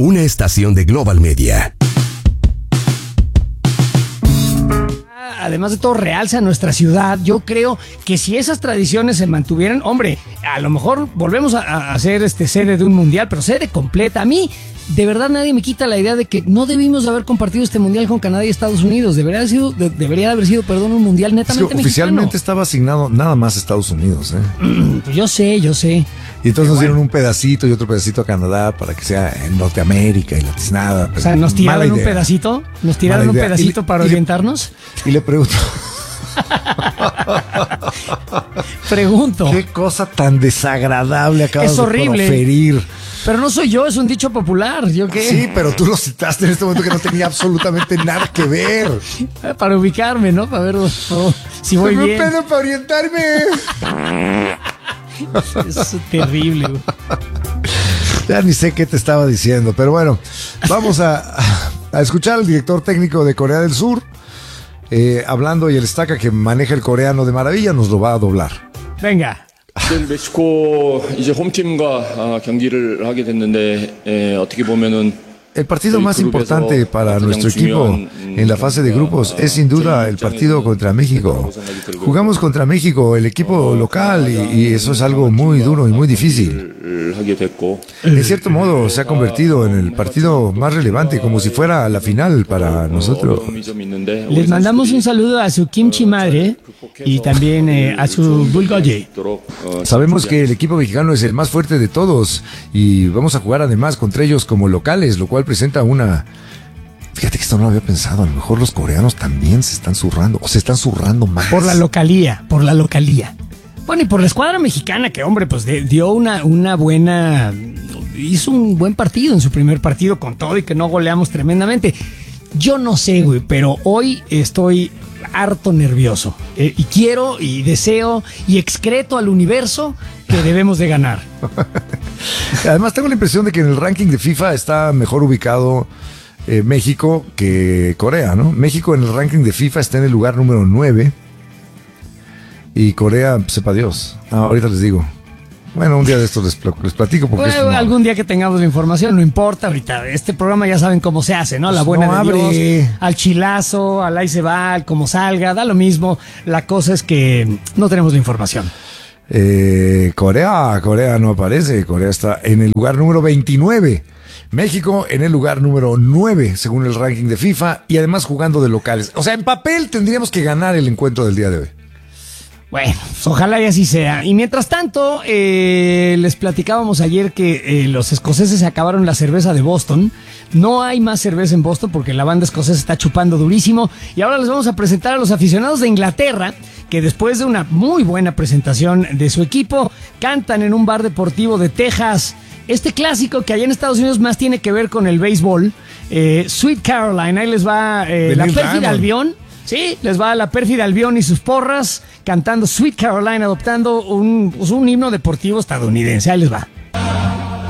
una estación de Global Media. Además de todo, realza nuestra ciudad. Yo creo que si esas tradiciones se mantuvieran, hombre, a lo mejor volvemos a ser sede de un mundial, pero sede completa. A mí, de verdad, nadie me quita la idea de que no debimos haber compartido este mundial con Canadá y Estados Unidos. Debería haber sido, un mundial netamente mexicano. Oficialmente estaba asignado nada más a Estados Unidos, Pues yo sé. Y entonces nos dieron un pedacito y otro pedacito a Canadá para que sea en Norteamérica y la tiznada. O sea, ¿nos tiraron un pedacito? ¿Nos tiraron un pedacito para orientarnos? Y le pregunto. Pregunto. Qué cosa tan desagradable acabas de proferir. Pero no soy yo, es un dicho popular. ¿Yo qué? Sí, pero tú lo citaste en este momento que no tenía absolutamente nada que ver. Para ubicarme, ¿no? Para ver si voy bien. Me pedo para orientarme. Es terrible. Ya ni sé qué te estaba diciendo, pero bueno, vamos a escuchar al director técnico de Corea del Sur hablando, y el estaca que maneja el coreano de maravilla nos lo va a doblar. Venga. 내일 멕시코 이제 홈팀과 경기를 하게 됐는데 어떻게 보면은 El partido más importante para nuestro equipo en la fase de grupos es sin duda el partido contra México. Jugamos contra México, el equipo local, y eso es algo muy duro y muy difícil. En cierto modo se ha convertido en el partido más relevante, como si fuera la final para nosotros. Les mandamos un saludo a su kimchi madre y también a su bulgogi. Sabemos que el equipo mexicano es el más fuerte de todos y vamos a jugar además contra ellos como locales, lo cual presenta una... Fíjate que esto no lo había pensado, a lo mejor los coreanos también se están zurrando, o se están zurrando más. Por la localía. Bueno, y por la escuadra mexicana, que hombre, pues dio una buena... Hizo un buen partido en su primer partido con todo y que no goleamos tremendamente. Yo no sé, güey, pero hoy estoy harto nervioso. Y quiero y deseo y excreto al universo que debemos de ganar. Además tengo la impresión de que en el ranking de FIFA está mejor ubicado México que Corea, ¿no? México en el ranking de FIFA está en el lugar número 9 y Corea, sepa Dios. Ahorita les digo. Bueno, un día de estos les platico porque bueno, algún día que tengamos la información, no importa ahorita. Este programa ya saben cómo se hace, ¿no? A la buena no de abre. Dios, al chilazo, al ahí se va, al como salga, da lo mismo. La cosa es que no tenemos la información. Corea no aparece. Corea está en el lugar número 29. México en el lugar número 9 según el ranking de FIFA y además jugando de locales. O sea, en papel tendríamos que ganar el encuentro del día de hoy. Bueno, pues ojalá y así sea. Y mientras tanto, les platicábamos ayer que los escoceses se acabaron la cerveza de Boston. No hay más cerveza en Boston porque la banda escocesa está chupando durísimo. Y ahora les vamos a presentar a los aficionados de Inglaterra, que después de una muy buena presentación de su equipo, cantan en un bar deportivo de Texas este clásico que allá en Estados Unidos más tiene que ver con el béisbol. Sweet Caroline, ahí les va la pérfida Albión. Sí, les va la pérfida Albión y sus porras cantando Sweet Caroline, adoptando un himno deportivo estadounidense. Ahí les va.